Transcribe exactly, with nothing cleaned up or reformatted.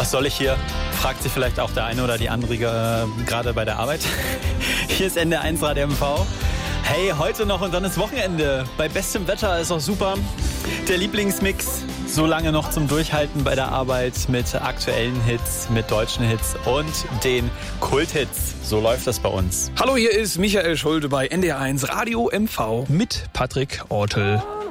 Was soll ich hier? Fragt sich vielleicht auch der eine oder die andere äh, gerade bei der Arbeit. Hier ist N D R eins Radio M V. Hey, heute noch und dann ist Wochenende. Bei bestem Wetter ist auch super. Der Lieblingsmix, so lange noch zum Durchhalten bei der Arbeit mit aktuellen Hits, mit deutschen Hits und den Kulthits. So läuft das bei uns. Hallo, hier ist Michael Schulte bei N D R eins Radio M V mit Patrick Ortel.